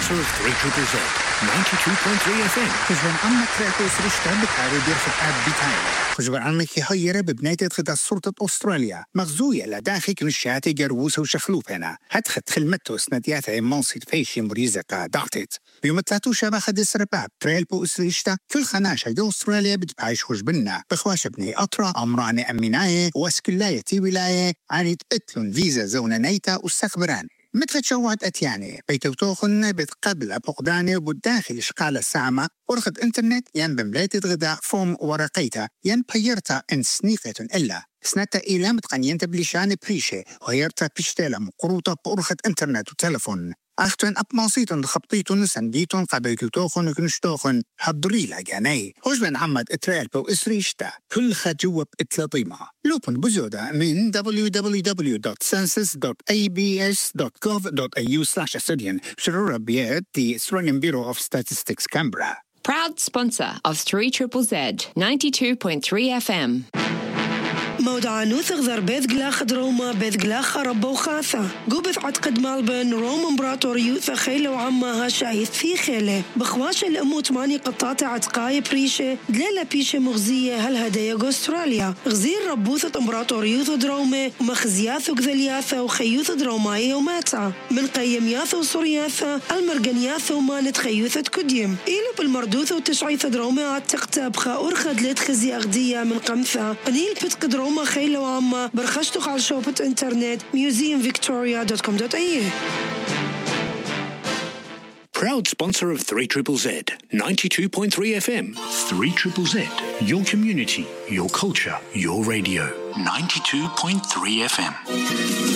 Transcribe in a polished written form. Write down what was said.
sponsor of 3ZZZ, 92.3 FM. خجبان عمك رأيكو سرشتا بتعري بيرفت آب بتاعي. خجبان عمك هيرة ببناية خدا سلطة أستراليا. مغزوية لداخل كنشاتي جروسة وشخلوفنا. هتخد خلمته سندياتها منصد فيشي مريزة دعتت. بيوم التلاتو شابا خد السرباب تريل بو سرشتا كل خناشة دو أستراليا بتبعيش خجبنا. بخواش بني أطرا أمراني أميناية واسكلاية تي ولاية عنيت اتلون فيزا زونة نيتا واستخبران. متى تشوعت أتياني بيتوتوخن بتقبل بقداني وبالداخل شقالة سامة ورخد إنترنت ين بملاية غذاء فوم ورقيتا ين بيرتا إن سنيقة إلا سنتا إلا متقنين تبليشان بريشة وغيرتا بيشتالا مقروطة بأرخد إنترنت وتلفون أختن أبماصيتن خبطيتن سنديتن قبيتوتوخن وكنشتوخن حضريلا جاني هجبن عمد إترال بو إسريشتا كل خجوب إتلاطيما لوبن بزودة من www.census.abs.gov.au/Australian شرورة بيات the Australian Bureau of Statistics Canberra. Proud sponsor of 3ZZZ 92.3 FM. موضع نوثغ ذر بيذقلا خدروما بيذقلا خربو خاثة قوبث عتقد مالبن روم امبراطور يوثا خيلة وعمها شايث في خيلة بخواش الأمو 8 قطات عتقاية بريشة دليلة بيشة مغزية هالهدايا أستراليا غزير ربوثة امبراطور يوثا درومة ومخزياثو قذلياثا وخيوث دروماية وماتا من قيمياثا وصرياثا المرقنياثا ومانت خيوثة كديم إيلو بالمردوثة وتشعيث درومة عتقتا بخا أرخد لتخزي أغدية من قمثة أنيل بتقد روما خيلة وعما برخشتوخ على شوبة انترنت museumvictoria.com.au. Proud sponsor of 3ZZZ, 92.3 FM. 3ZZZ, your community, your culture, your radio. 92.3 FM.